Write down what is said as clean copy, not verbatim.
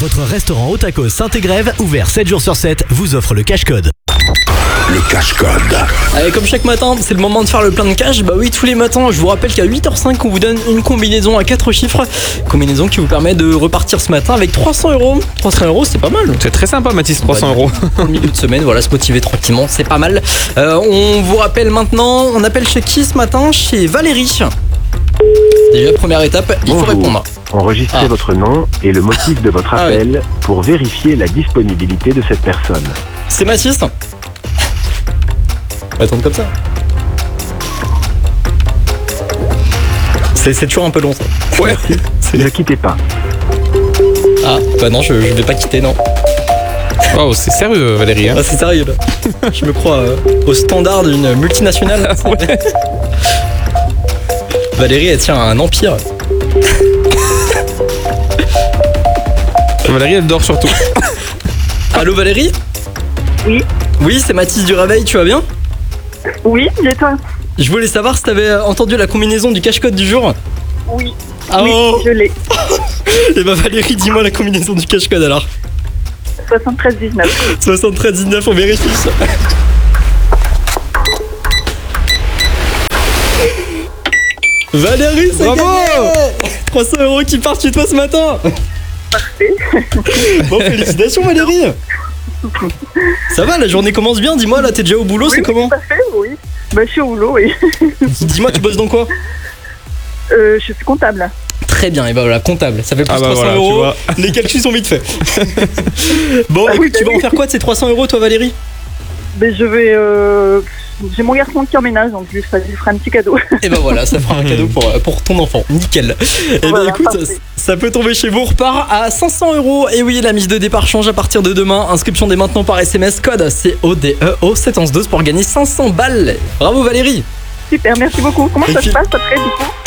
Votre restaurant au tacos Saint-Égrève, ouvert 7 jours sur 7, vous offre le cash-code. Le cash-code. Allez, comme chaque matin, c'est le moment de faire le plein de cash. Bah oui, tous les matins, je vous rappelle qu'à 8h05, on vous donne une combinaison à 4 chiffres. Combinaison qui vous permet de repartir ce matin avec 300 euros. 300 euros, c'est pas mal. C'est très sympa, Mathis, 300 euros. Pour le milieu de semaine, voilà, se motiver tranquillement, c'est pas mal. On vous rappelle maintenant, on appelle chez qui ce matin? Chez Valérie. Déjà, première étape, il faut Bonjour. répondre. Enregistrez votre nom et le motif de votre Ah oui. appel pour vérifier la disponibilité de cette personne. C'est Mathis. On va attendre comme ça. C'est toujours un peu long ça. Ouais. Ne quittez pas. Ah, bah non, je vais pas quitter, non. Oh, c'est sérieux, Valérie. Hein. Ah, c'est sérieux là. Je me crois au standard d'une multinationale. Valérie, elle tient un empire. Valérie, elle dort surtout. Allô Valérie? Oui. Oui, c'est Mathis du Réveil, tu vas bien? Oui, et toi? Je voulais savoir si t'avais entendu la combinaison du cache-code du jour. Oui. Ah Oui, oh. je l'ai. Et bah Valérie, dis-moi la combinaison du cache-code alors. 73-19. 73-19, on vérifie ça. Valérie, c'est Bravo. gagné. 300 euros qui partent chez toi ce matin. Parfait. Bon, félicitations Valérie. Ça va, la journée commence bien, dis-moi, là t'es déjà au boulot, Oui, c'est comment? Parfait, oui. Bah, je suis au boulot, oui. Dis-moi, tu bosses dans quoi? Je suis comptable. Très bien, et bah voilà, comptable, ça fait plus Ah bah 300 voilà, tu euros, vois. les calculs sont vite faits. Bon, Ah écoute, oui, bah tu vas en oui. faire quoi de ces 300 euros toi Valérie? Mais je vais. J'ai mon garçon qui emménage, donc je lui ferai un petit cadeau. Et bah voilà, ça fera un cadeau pour ton enfant, nickel. Et bah Voilà, écoute, parfait. ça peut tomber chez vous, on repart à 500 euros. Et oui, la mise de départ change à partir de demain. Inscription dès maintenant par SMS, code CODE au 712 pour gagner 500 balles. Bravo Valérie. Super, merci beaucoup. Comment Et ça puis- se passe après, du coup?